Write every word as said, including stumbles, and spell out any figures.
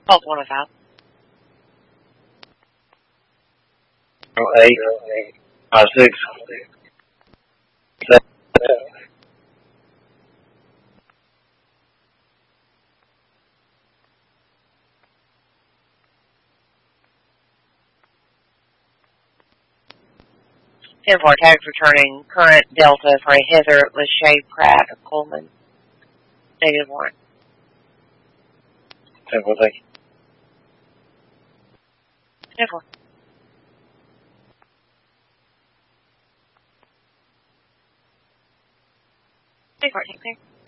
Fault one oh five. Oh, eight. Five, six. Seven. ten four, tags returning current Delta for a Heather Lachey Pratt of Coleman. Negative one. ten four, thank you. ten four. ten four, take care.